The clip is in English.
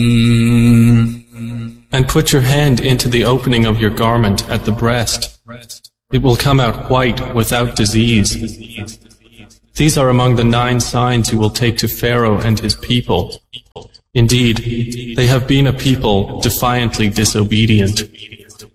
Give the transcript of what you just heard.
And put your hand into the opening of your garment at the breast. It will come out white without disease. These are among the 9 signs you will take to Pharaoh and his people. Indeed, they have been a people defiantly disobedient.